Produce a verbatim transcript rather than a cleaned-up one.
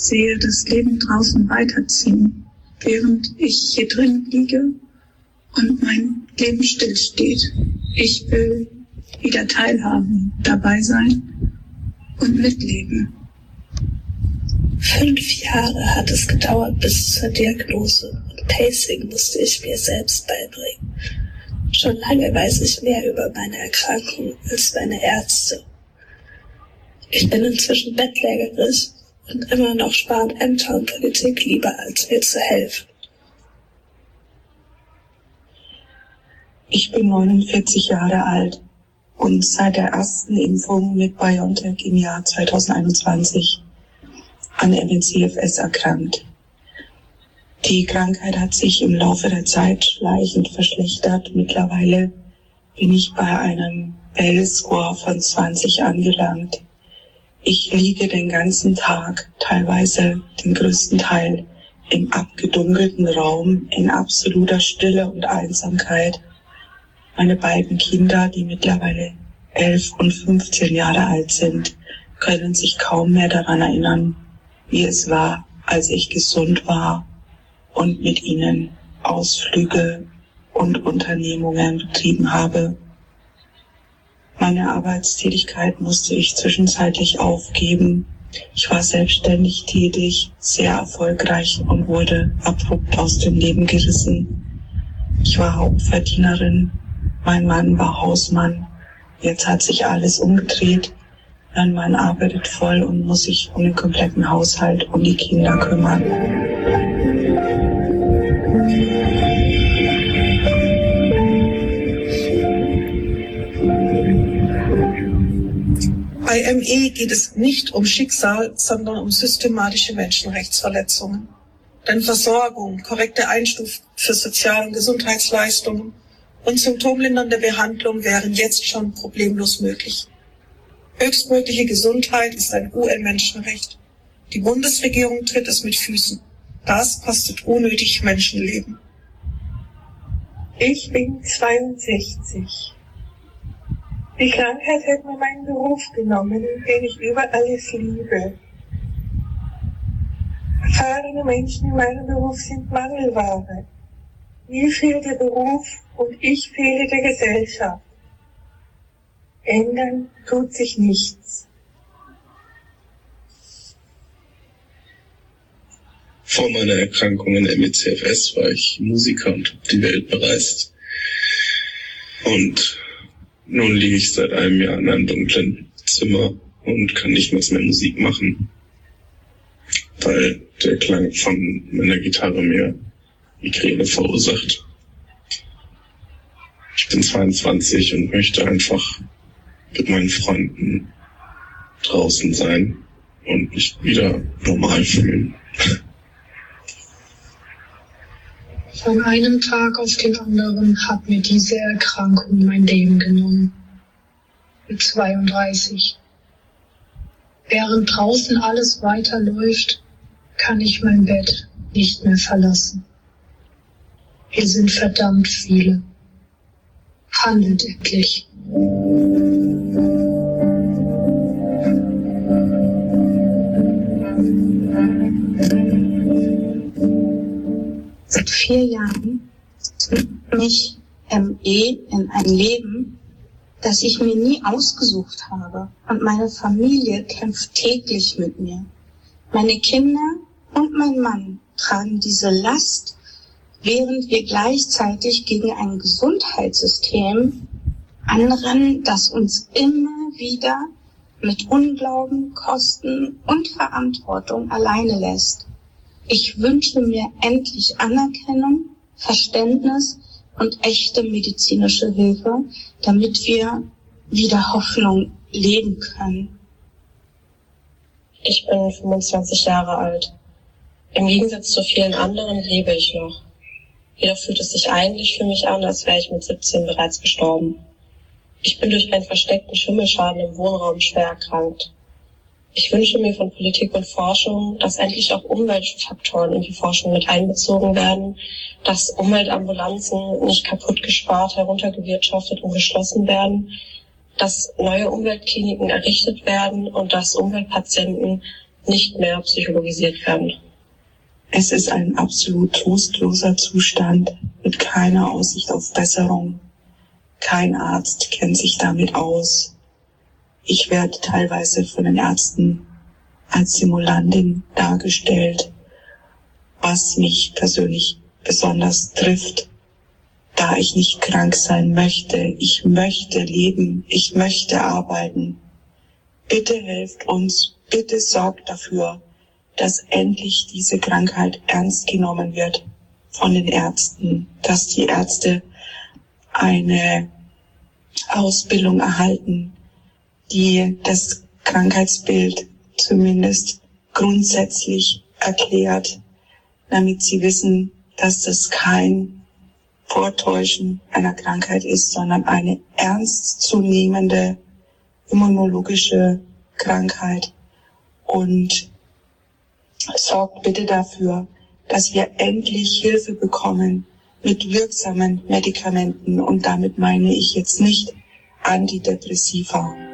sehe das Leben draußen weiterziehen, während ich hier drin liege und mein Leben stillsteht. Ich will wieder teilhaben, dabei sein und mitleben. Fünf Jahre hat es gedauert bis zur Diagnose und Pacing musste ich mir selbst beibringen. Schon lange weiß ich mehr über meine Erkrankung als meine Ärzte. Ich bin inzwischen bettlägerig und immer noch spart Ämter und Politik lieber, als mir zu helfen. Ich bin neunundvierzig Jahre alt und seit der ersten Impfung mit BioNTech im Jahr zweitausendeinundzwanzig an M E C F S erkrankt. Die Krankheit hat sich im Laufe der Zeit schleichend verschlechtert. Mittlerweile bin ich bei einem B E L-Score von zwanzig angelangt. Ich liege den ganzen Tag, teilweise den größten Teil, im abgedunkelten Raum, in absoluter Stille und Einsamkeit. Meine beiden Kinder, die mittlerweile elf und fünfzehn Jahre alt sind, können sich kaum mehr daran erinnern, wie es war, als ich gesund war und mit ihnen Ausflüge und Unternehmungen betrieben habe. Meine Arbeitstätigkeit musste ich zwischenzeitlich aufgeben. Ich war selbstständig tätig, sehr erfolgreich und wurde abrupt aus dem Leben gerissen. Ich war Hauptverdienerin, mein Mann war Hausmann. Jetzt hat sich alles umgedreht. Mein Mann arbeitet voll und muss sich um den kompletten Haushalt und die Kinder kümmern. Bei M E geht es nicht um Schicksal, sondern um systematische Menschenrechtsverletzungen. Denn Versorgung, korrekte Einstufung für Sozial- und Gesundheitsleistungen und symptomlindernde Behandlung wären jetzt schon problemlos möglich. Höchstmögliche Gesundheit ist ein U N-Menschenrecht. Die Bundesregierung tritt es mit Füßen. Das kostet unnötig Menschenleben. Ich bin zweiundsechzig. Die Krankheit hat mir meinen Beruf genommen, den ich über alles liebe. Erfahrene Menschen in meinem Beruf sind Mangelware. Mir fehlt der Beruf und ich fehle der Gesellschaft. Ändern tut sich nichts. Vor meiner Erkrankung in M E C F S war ich Musiker und habe die Welt bereist. Und nun liege ich seit einem Jahr in einem dunklen Zimmer und kann nicht mehr Musik machen, weil der Klang von meiner Gitarre mir Migräne verursacht. Ich bin zweiundzwanzig und möchte einfach mit meinen Freunden draußen sein und mich wieder normal fühlen. Von einem Tag auf den anderen hat mir diese Erkrankung mein Leben genommen. Mit zweiunddreißig. Während draußen alles weiterläuft, kann ich mein Bett nicht mehr verlassen. Wir sind verdammt viele. Handelt endlich. Seit vier Jahren zwingt mich M E in ein Leben, das ich mir nie ausgesucht habe. Und meine Familie kämpft täglich mit mir. Meine Kinder und mein Mann tragen diese Last, während wir gleichzeitig gegen ein Gesundheitssystem anrennen, das uns immer wieder mit Unglauben, Kosten und Verantwortung alleine lässt. Ich wünsche mir endlich Anerkennung, Verständnis und echte medizinische Hilfe, damit wir wieder Hoffnung leben können. Ich bin fünfundzwanzig Jahre alt. Im Gegensatz zu vielen anderen lebe ich noch. Jedoch fühlt es sich eigentlich für mich an, als wäre ich mit siebzehn bereits gestorben. Ich bin durch einen versteckten Schimmelschaden im Wohnraum schwer erkrankt. Ich wünsche mir von Politik und Forschung, dass endlich auch Umweltfaktoren in die Forschung mit einbezogen werden, dass Umweltambulanzen nicht kaputt gespart, heruntergewirtschaftet und geschlossen werden, dass neue Umweltkliniken errichtet werden und dass Umweltpatienten nicht mehr psychologisiert werden. Es ist ein absolut trostloser Zustand mit keiner Aussicht auf Besserung. Kein Arzt kennt sich damit aus. Ich werde teilweise von den Ärzten als Simulantin dargestellt, was mich persönlich besonders trifft, da ich nicht krank sein möchte. Ich möchte leben, ich möchte arbeiten. Bitte helft uns, bitte sorgt dafür, dass endlich diese Krankheit ernst genommen wird von den Ärzten, dass die Ärzte eine Ausbildung erhalten, die das Krankheitsbild zumindest grundsätzlich erklärt, damit sie wissen, dass das kein Vortäuschen einer Krankheit ist, sondern eine ernstzunehmende immunologische Krankheit. Und sorgt bitte dafür, dass wir endlich Hilfe bekommen mit wirksamen Medikamenten. Und damit meine ich jetzt nicht Antidepressiva.